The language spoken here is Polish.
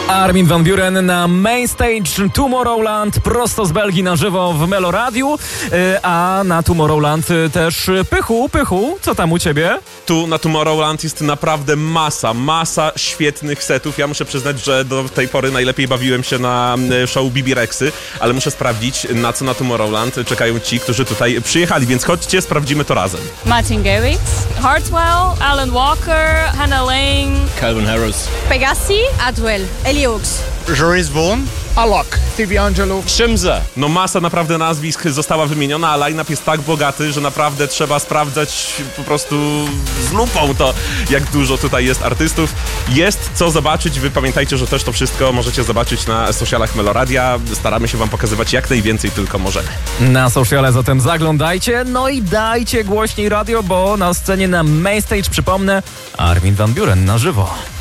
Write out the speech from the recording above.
Armin van Buuren na Main Stage Tomorrowland, prosto z Belgii na żywo w Meloradiu, a na Tomorrowland też Pychu, co tam u ciebie? Tu na Tomorrowland jest naprawdę masa świetnych setów. Ja muszę przyznać, że do tej pory najlepiej bawiłem się na show Bibi Rexy, ale muszę sprawdzić, na co na Tomorrowland czekają ci, którzy tutaj przyjechali, więc chodźcie, sprawdzimy to razem. Martin Garrix, Hartwell, Alan Walker, Hannah Lang, Calvin Harris, Pegasi, Adwell, Eliox, Joris Vaughan, Alok, Stevie Angelo, Shimza. No masa naprawdę nazwisk została wymieniona, a line-up jest tak bogaty, że naprawdę trzeba sprawdzać po prostu z lupą to, jak dużo tutaj jest artystów. Jest co zobaczyć, wy pamiętajcie, że też to wszystko możecie zobaczyć na socialach Meloradia. Staramy się wam pokazywać jak najwięcej tylko możemy. Na sociale zatem zaglądajcie, no i dajcie głośniej radio, bo na scenie na Main Stage, przypomnę, Armin van Buuren na żywo.